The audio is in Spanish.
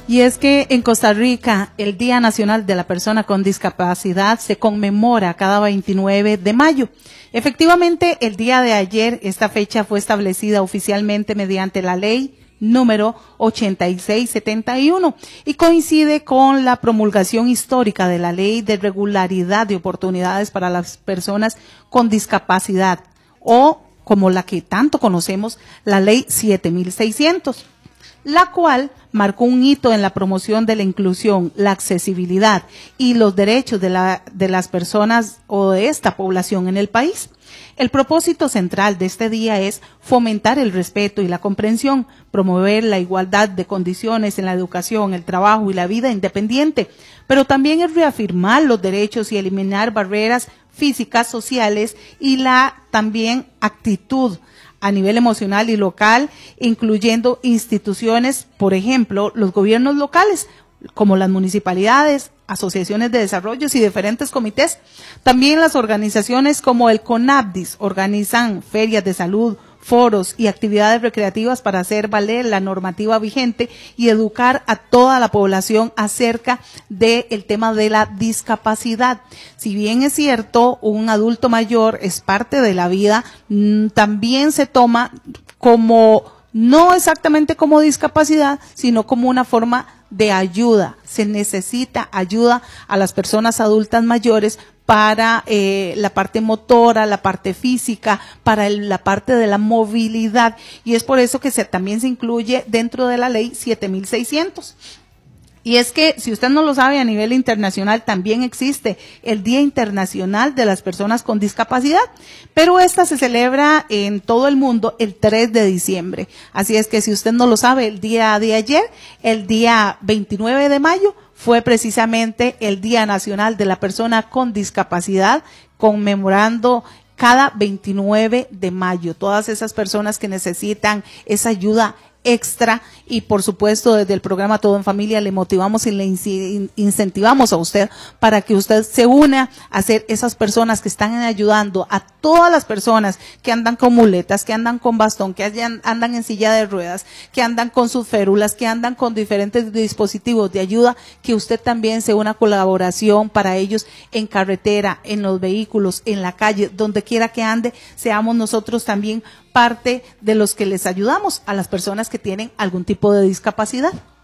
Y es que en Costa Rica el Día Nacional de la Persona con Discapacidad se conmemora cada 29 de mayo. Efectivamente, el día de ayer esta fecha fue establecida oficialmente mediante la ley número 8671 y coincide con la promulgación histórica de la Ley de Regularidad de Oportunidades para las Personas con Discapacidad, o como la que tanto conocemos, la Ley 7600. La cual marcó un hito en la promoción de la inclusión, la accesibilidad y los derechos de las personas o de esta población en el país. El propósito central de este día es fomentar el respeto y la comprensión, promover la igualdad de condiciones en la educación, el trabajo y la vida independiente, pero también es reafirmar los derechos y eliminar barreras físicas, sociales y la también actitud a nivel emocional y local, incluyendo instituciones, por ejemplo, los gobiernos locales, como las municipalidades, asociaciones de desarrollo y diferentes comités. También las organizaciones como el CONAPDIS organizan ferias de salud, foros y actividades recreativas para hacer valer la normativa vigente y educar a toda la población acerca del tema de la discapacidad. Si bien es cierto, un adulto mayor es parte de la vida, también se toma como, no exactamente como discapacidad, sino como una forma de ayuda. Se necesita ayuda a las personas adultas mayores para la parte motora, la parte física, para la parte de la movilidad, y es por eso que también se incluye dentro de la ley 7600. Y es que, si usted no lo sabe, a nivel internacional también existe el Día Internacional de las Personas con Discapacidad, pero esta se celebra en todo el mundo el 3 de diciembre. Así es que, si usted no lo sabe, el día de ayer, el día 29 de mayo, fue precisamente el Día Nacional de la Persona con Discapacidad, conmemorando cada 29 de mayo todas esas personas que necesitan esa ayuda extra. Y por supuesto, desde el programa Todo en Familia le motivamos y le incentivamos a usted para que usted se una a ser esas personas que están ayudando a todas las personas que andan con muletas, que andan con bastón, que andan en silla de ruedas, que andan con sus férulas, que andan con diferentes dispositivos de ayuda, que usted también sea una colaboración para ellos en carretera, en los vehículos, en la calle, donde quiera que ande, seamos nosotros también parte de los que les ayudamos a las personas que tienen algún tipo de discapacidad.